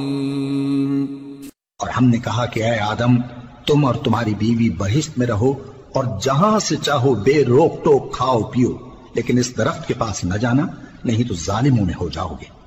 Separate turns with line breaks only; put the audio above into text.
और हमने कहा कि ऐ आदम, तुम और तुम्हारी बीवी बहिश्त में रहो और जहां से चाहो बेरोक टोक खाओ पियो, लेकिन इस दरख्त के पास न जाना, नहीं तो जालिमों में हो जाओगे।